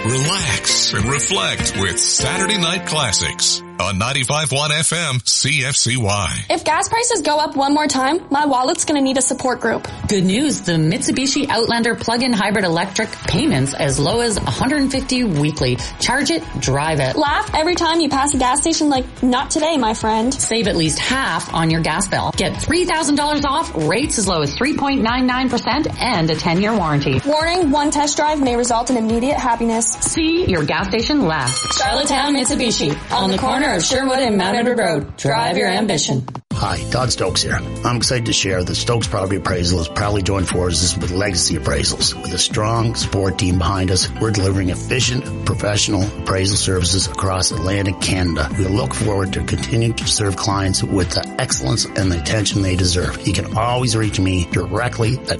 relax, and reflect with Saturday Night Classics on 95.1 FM CFCY. If gas prices go up one more time, my wallet's going to need a support group. Good news, the Mitsubishi Outlander plug-in hybrid electric payments as low as $150 weekly. Charge it, drive it. Laugh every time you pass a gas station like, not today, my friend. Save at least half on your gas bill. Get $3,000 off, rates as low as 3.99% and a 10-year warranty. Warning, one test drive may result in immediate happiness. See your gas station last. Charlottetown Mitsubishi, on the corner of Sherwood and Mount Edward Road. Drive your ambition. Hi, Todd Stokes here. I'm excited to share that Stokes Property Appraisal has proudly joined forces with Legacy Appraisals. With a strong support team behind us, we're delivering efficient, professional appraisal services across Atlantic Canada. We look forward to continuing to serve clients with the excellence and the attention they deserve. You can always reach me directly at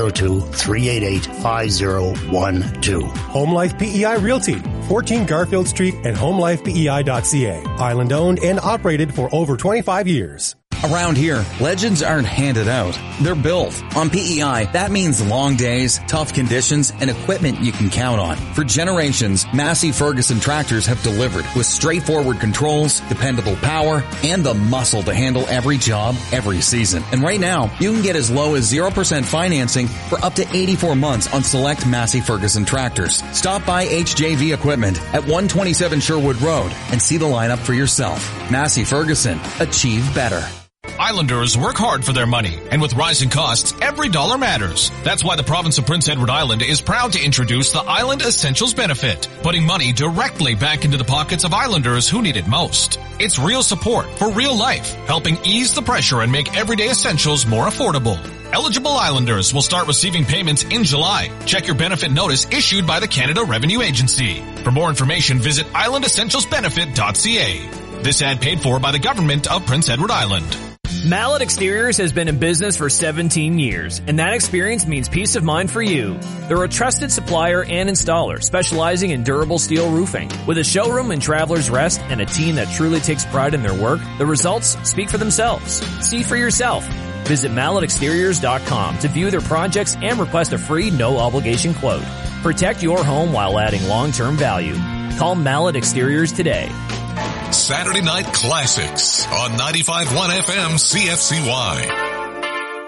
902-388-5012. Home Life PEI Realty, 14 Garfield Street and homelifepei.ca. Island owned and operated for over 25 years. Around here, legends aren't handed out. They're built. On PEI, that means long days, tough conditions, and equipment you can count on. For generations, Massey Ferguson tractors have delivered with straightforward controls, dependable power, and the muscle to handle every job, every season. And right now, you can get as low as 0% financing for up to 84 months on select Massey Ferguson tractors. Stop by HJV Equipment at 127 Sherwood Road and see the lineup for yourself. Massey Ferguson. Achieve better. Islanders work hard for their money, and with rising costs, every dollar matters. That's why the province of Prince Edward Island is proud to introduce the Island Essentials Benefit, putting money directly back into the pockets of Islanders who need it most. It's real support for real life, helping ease the pressure and make everyday essentials more affordable. Eligible Islanders will start receiving payments in July. Check your benefit notice issued by the Canada Revenue Agency. For more information, visit islandessentialsbenefit.ca. This ad paid for by the government of Prince Edward Island. Mallet Exteriors has been in business for 17 years, and that experience means peace of mind for you. They're a trusted supplier and installer specializing in durable steel roofing. With a showroom in Travelers Rest and a team that truly takes pride in their work, the results speak for themselves. See for yourself. Visit malletexteriors.com to view their projects and request a free no-obligation quote. Protect your home while adding long-term value. Call Mallet Exteriors today. Saturday Night Classics on 95.1 FM CFCY.